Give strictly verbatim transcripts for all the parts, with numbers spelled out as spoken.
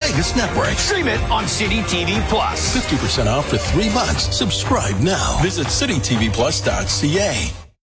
Vegas network. Stream it on City T V Plus. fifty percent off for three months. Subscribe now. Visit city t v plus dot c a.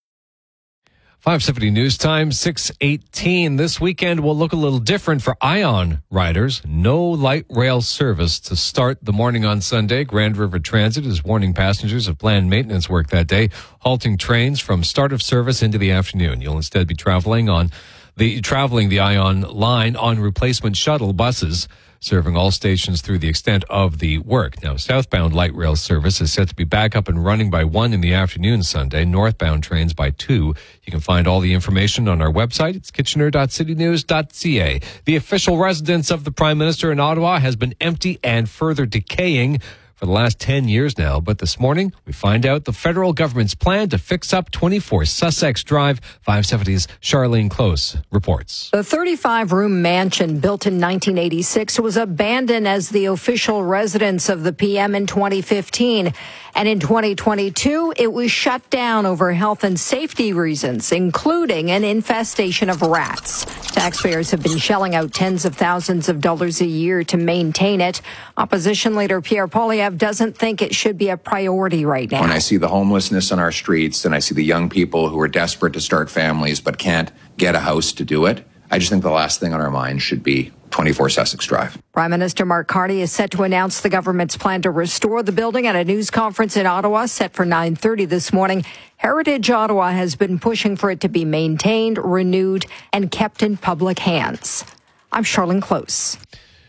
five seventy News Time, six eighteen. This weekend will look a little different for Ion riders. No light rail service to start the morning on Sunday. Grand River Transit is warning passengers of planned maintenance work that day, halting trains from start of service into the afternoon. You'll instead be traveling on the traveling the Ion line on replacement shuttle buses, serving all stations through the extent of the work. Now, southbound light rail service is set to be back up and running by one in the afternoon Sunday. Northbound trains by two. You can find all the information on our website. It's kitchener dot city news dot c a. The official residence of the Prime Minister in Ottawa has been empty and further decaying for the last ten years now. But this morning, we find out the federal government's plan to fix up twenty-four Sussex Drive. five seventy's Charlene Close reports. The thirty-five room mansion built in nineteen eighty-six was abandoned as the official residence of the P M in twenty fifteen. And in twenty twenty-two, it was shut down over health and safety reasons, including an infestation of rats. Taxpayers have been shelling out tens of thousands of dollars a year to maintain it. Opposition leader Pierre Poilievre doesn't think it should be a priority right now. When I see the homelessness on our streets and I see the young people who are desperate to start families but can't get a house to do it, I just think the last thing on our mind should be twenty-four Sussex Drive. Prime Minister Mark Carney is set to announce the government's plan to restore the building at a news conference in Ottawa set for nine thirty this morning. Heritage Ottawa has been pushing for it to be maintained, renewed, and kept in public hands. I'm Charlene Close.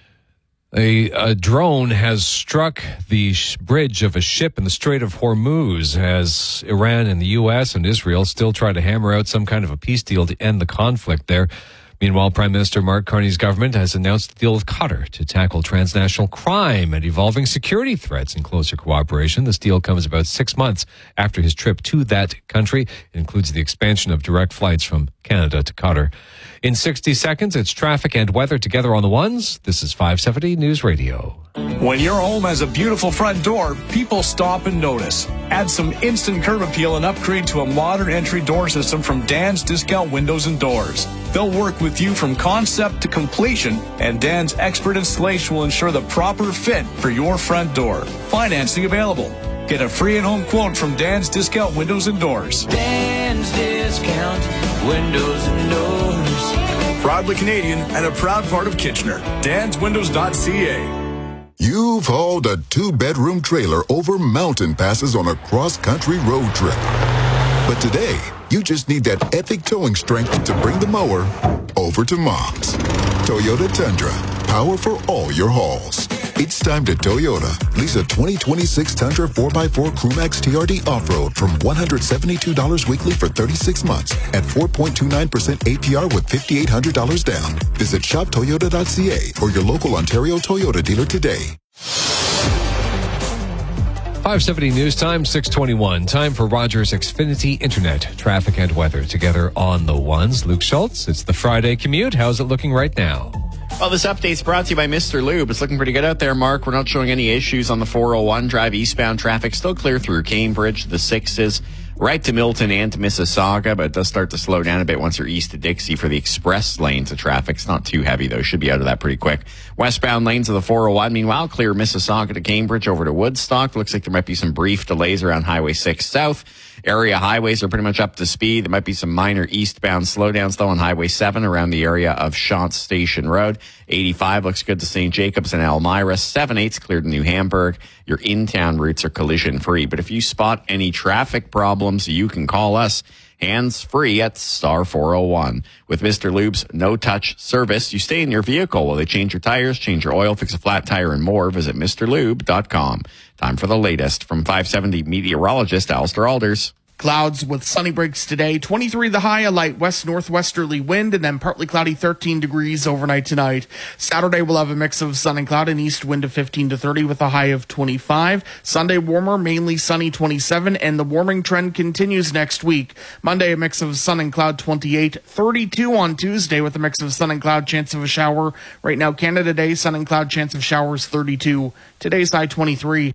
A, a drone has struck the sh- bridge of a ship in the Strait of Hormuz as Iran and the U S and Israel still try to hammer out some kind of a peace deal to end the conflict there. Meanwhile, Prime Minister Mark Carney's government has announced a deal with Qatar to tackle transnational crime and evolving security threats in closer cooperation. This deal comes about six months after his trip to that country. It includes the expansion of direct flights from Canada to Qatar. In sixty seconds, it's traffic and weather together on the ones. This is five seventy News Radio. When your home has a beautiful front door, people stop and notice. Add some instant curb appeal and upgrade to a modern entry door system from Dan's Discount Windows and Doors. They'll work with you from concept to completion, and Dan's expert installation will ensure the proper fit for your front door. Financing available. Get a free at-home quote from Dan's Discount Windows and Doors. Dan's Discount Windows and Doors. Proudly Canadian and a proud part of Kitchener. dans windows dot c a. You've hauled a two-bedroom trailer over mountain passes on a cross-country road trip. But today, you just need that epic towing strength to bring the mower over to Mom's. Toyota Tundra, power for all your hauls. It's time to Toyota. Lease a twenty twenty-six Tundra four by four Crewmax T R D Off-Road from one hundred seventy-two dollars weekly for thirty-six months at four point two nine percent A P R with five thousand eight hundred dollars down. Visit shop toyota dot c a or your local Ontario Toyota dealer today. five seventy News Time, six twenty-one. Time for Rogers Xfinity Internet. Traffic and weather together on the ones. Luke Schultz, it's the Friday commute. How's it looking right now? Well, this update's brought to you by Mister Lube. It's looking pretty good out there, Mark. We're not showing any issues on the four oh one drive eastbound traffic. Still clear through Cambridge, the sixes, right to Milton and to Mississauga, but it does start to slow down a bit once you're east to Dixie for the express lanes of traffic. It's not too heavy, though. Should be out of that pretty quick. Westbound lanes of the four oh one, meanwhile, clear Mississauga to Cambridge over to Woodstock. Looks like there might be some brief delays around Highway six South. Area highways are pretty much up to speed. There might be some minor eastbound slowdowns, though, on Highway seven around the area of Shantz Station Road. eighty-five looks good to Saint Jacobs and Elmira. seven eight's clear to New Hamburg. Your in-town routes are collision-free. But if you spot any traffic problems, you can call us hands-free at star four oh one. With Mister Lube's no-touch service, you stay in your vehicle while they change your tires, change your oil, fix a flat tire, and more. Visit Mr Lube dot com. Time for the latest from five seventy meteorologist Alistair Alders. Clouds with sunny breaks today. twenty-three the high, a light west-northwesterly wind, and then partly cloudy, thirteen degrees overnight tonight. Saturday we'll have a mix of sun and cloud, an east wind of fifteen to thirty with a high of twenty-five. Sunday warmer, mainly sunny, twenty-seven, and the warming trend continues next week. Monday a mix of sun and cloud, twenty-eight. thirty-two on Tuesday with a mix of sun and cloud, chance of a shower. Right now Canada Day, sun and cloud, chance of showers, thirty-two. Today's high, twenty-three.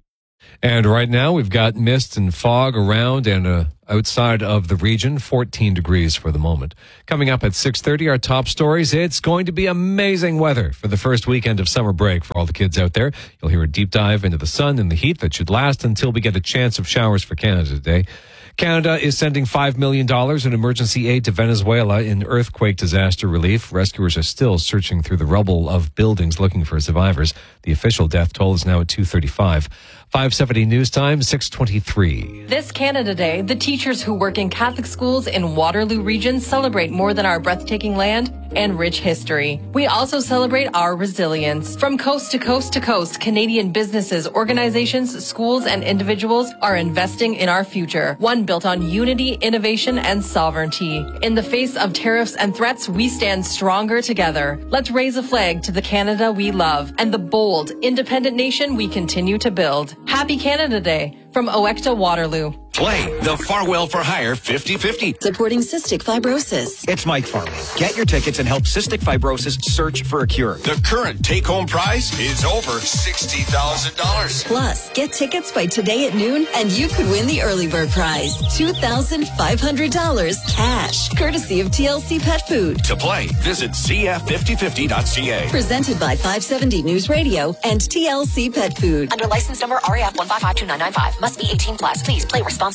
And right now we've got mist and fog around and uh, outside of the region, fourteen degrees for the moment. Coming up at six thirty, our top stories. It's going to be amazing weather for the first weekend of summer break for all the kids out there. You'll hear a deep dive into the sun and the heat that should last until we get a chance of showers for Canada today. Canada is sending five million dollars in emergency aid to Venezuela in earthquake disaster relief. Rescuers are still searching through the rubble of buildings looking for survivors. The official death toll is now at two thirty-five. five seventy News Time, six twenty-three. This Canada Day, the teachers who work in Catholic schools in Waterloo Region celebrate more than our breathtaking land and rich history. We also celebrate our resilience. From coast to coast to coast, Canadian businesses, organizations, schools, and individuals are investing in our future, one built on unity, innovation, and sovereignty. In the face of tariffs and threats, we stand stronger together. Let's raise a flag to the Canada we love and the bold, independent nation we continue to build. Happy Canada Day from O E C T A Waterloo. Play the Farwell for Hire fifty fifty. Supporting cystic fibrosis. It's Mike Farwell. Get your tickets and help cystic fibrosis search for a cure. The current take-home prize is over sixty thousand dollars. Plus, get tickets by today at noon and you could win the early bird prize, two thousand five hundred dollars cash, courtesy of T L C Pet Food. To play, visit c f fifty fifty dot c a. Presented by five seventy News Radio and T L C Pet Food. Under license number R A F one five five two nine nine five. Must be eighteen plus. Please play responsibly.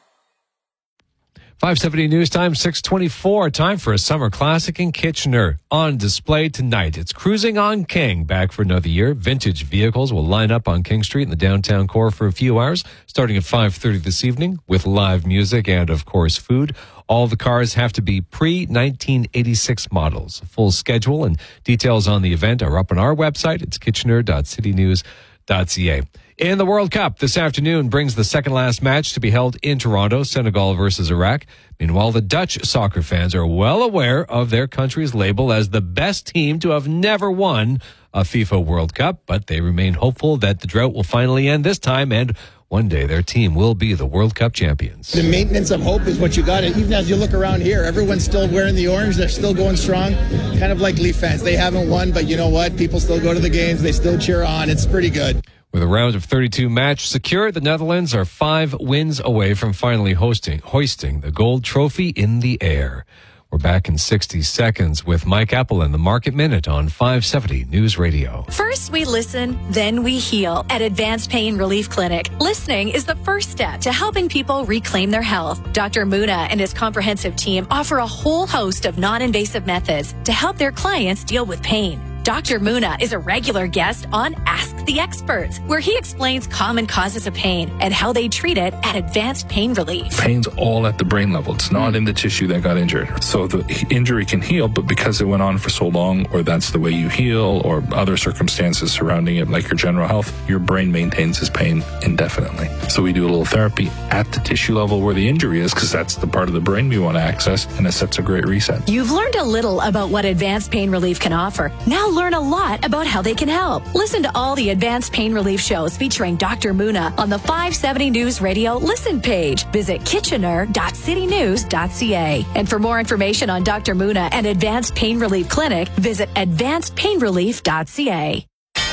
five seventy News Time, six twenty-four. Time for a summer classic in Kitchener. On display tonight, it's Cruising on King. Back for another year. Vintage vehicles will line up on King Street in the downtown core for a few hours, starting at five thirty this evening with live music and, of course, food. All the cars have to be pre nineteen eighty-six models. Full schedule and details on the event are up on our website. It's kitchener dot city news dot c a. In the World Cup, this afternoon brings the second last match to be held in Toronto, Senegal versus Iraq. Meanwhile, the Dutch soccer fans are well aware of their country's label as the best team to have never won a FIFA World Cup, but they remain hopeful that the drought will finally end this time and one day their team will be the World Cup champions. The maintenance of hope is what you got. Even as you look around here, everyone's still wearing the orange. They're still going strong. Kind of like Leaf fans. They haven't won, but you know what? People still go to the games. They still cheer on. It's pretty good. With a round of thirty-two match secured, the Netherlands are five wins away from finally hosting, hoisting the gold trophy in the air. We're back in sixty seconds with Mike Apple and the Market Minute on five seventy News Radio. First we listen, then we heal at Advanced Pain Relief Clinic. Listening is the first step to helping people reclaim their health. Doctor Muna and his comprehensive team offer a whole host of non-invasive methods to help their clients deal with pain. Doctor Muna is a regular guest on Ask the Experts, where he explains common causes of pain and how they treat it at Advanced Pain Relief. Pain's all at the brain level. It's not in the tissue that got injured. So the injury can heal, but because it went on for so long, or that's the way you heal, or other circumstances surrounding it, like your general health, your brain maintains its pain indefinitely. So we do a little therapy at the tissue level where the injury is, because that's the part of the brain we want to access, and it sets a great reset. You've learned a little about what Advanced Pain Relief can offer. Now learn a lot about how they can help. Listen to all the Advanced Pain Relief shows featuring Doctor Muna on the five seventy News Radio Listen page. Visit kitchener dot city news dot c a. And for more information on Doctor Muna and Advanced Pain Relief Clinic, visit advanced pain relief dot c a.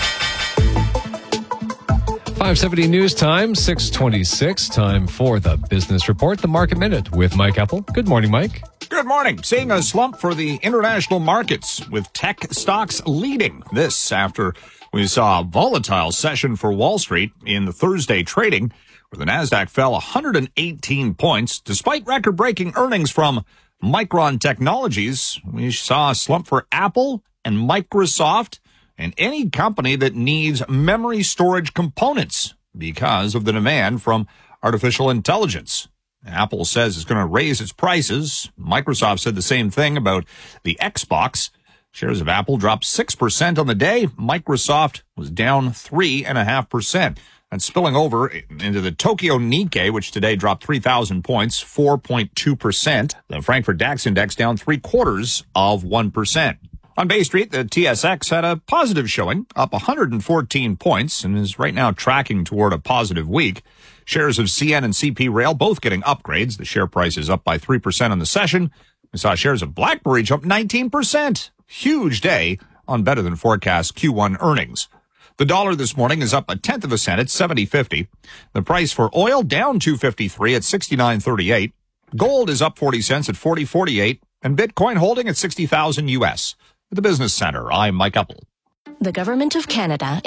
five seventy News Time, six twenty-six. Time for the Business Report, the Market Minute with Mike Apple. Good morning, Mike. Good morning. Seeing a slump for the international markets with tech stocks leading. This after we saw a volatile session for Wall Street in the Thursday trading, where the Nasdaq fell one hundred eighteen points. Despite record-breaking earnings from Micron Technologies, we saw a slump for Apple and Microsoft and any company that needs memory storage components because of the demand from artificial intelligence. Apple says it's going to raise its prices. Microsoft said the same thing about the Xbox. Shares of Apple dropped six percent on the day. Microsoft was down three point five percent. And spilling over into the Tokyo Nikkei, which today dropped three thousand points, four point two percent. The Frankfurt DAX index down three quarters of one percent. On Bay Street, the T S X had a positive showing, up one hundred fourteen points, and is right now tracking toward a positive week. Shares of C N and C P Rail both getting upgrades. The share price is up by three percent on the session. We saw shares of BlackBerry jump nineteen percent. Huge day on better than forecast Q one earnings. The dollar this morning is up a tenth of a cent at seventy fifty. The price for oil down two fifty-three at sixty-nine thirty-eight. Gold is up forty cents at forty forty-eight. And Bitcoin holding at sixty thousand U S. At the Business Center, I'm Mike Uppel. The Government of Canada